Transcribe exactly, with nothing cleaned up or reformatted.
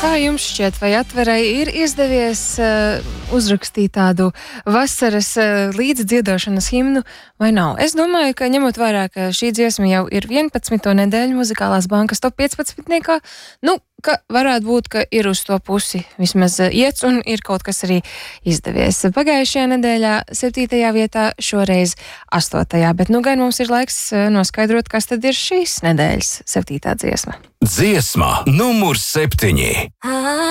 Kā jums šķiet, vai Atverai ir izdevies uh, uzrakstīt tādu vasaras uh, līdzdziedošanas himnu vai nav? Es domāju, ka ņemot vērā, ka šī dziesma jau ir vienpadsmito nedēļu Muzikālās bankas top piecpadsmitniekā, nu, ka varētu būt, ka ir uz to pusi vismaz iets un ir kaut kas arī izdevies. Pagājušajā nedēļā septītajā vietā, šoreiz astotajā, bet nu gan mums ir laiks noskaidrot, kas tad ir šīs nedēļas septītā dziesma. Dziesma numur septiņi.